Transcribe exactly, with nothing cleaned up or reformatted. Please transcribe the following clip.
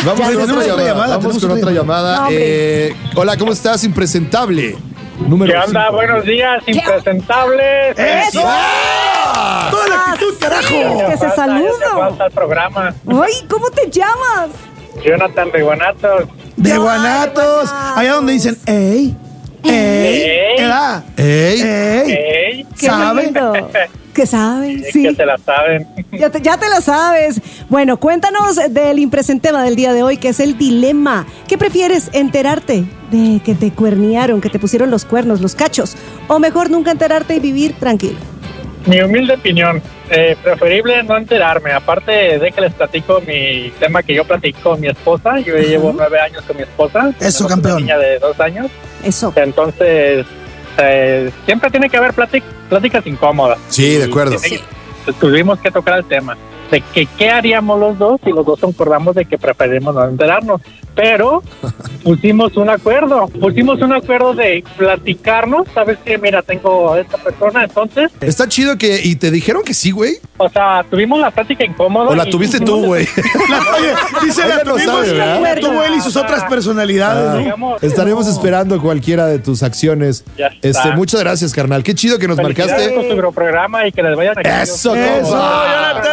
Vamos, Ya con tenemos otra otra llamada. llamada, Vamos tenemos con otra otra llamada. No, Eh, hola, ¿cómo estás? Impresentable. Número ¿Qué onda? cinco. Buenos días, impresentables. ¡Eso! ¡Toda la actitud, Así carajo! es que se Ya saluda. falta el programa. Ay, ¿cómo te llamas? Jonathan Riguanatos. De Ay, Guanatos. Guanatos. Allá donde dicen, ey, ey, Ey. ¿verdad? ¡Ey! Ey. Ey, Qué ¿Sabe? lindo. ¿Qué sabes? que Sí. se la saben. Ya te, ya te la sabes. Bueno, cuéntanos del impresentema del día de hoy, que es el dilema. ¿Qué prefieres, enterarte de que te cuernearon, que te pusieron los cuernos, los cachos? ¿O mejor nunca enterarte y vivir tranquilo? Mi humilde opinión, eh, preferible no enterarme. Aparte de que les platico mi tema que yo platico con mi esposa. Yo ya llevo nueve años con mi esposa. Eso, Tenemos campeón. Una niña de dos años. Eso. Entonces, eh, siempre tiene que haber plátic- pláticas incómodas. Sí, de acuerdo. Y tiene- Tuvimos que tocar el tema de que qué haríamos los dos si los dos concordamos de que preferimos no enterarnos. Pero pusimos un acuerdo, pusimos un acuerdo de platicarnos. ¿Sabes qué? Mira, tengo a esta persona, entonces, Está chido que... ¿Y te dijeron que sí, güey? o sea, tuvimos la plática incómoda. ¿O la y- tuviste tú, güey? Oye, dice Ella la no tuvimos, sabe, ¿verdad? la tuvo él y sus otras personalidades, ¿no? Digamos, Estaremos esperando cualquiera de tus acciones. Ya está. Este, muchas gracias, carnal. Qué chido que nos felicidades marcaste. por su programa y que les vaya a Eso, Eso. compa.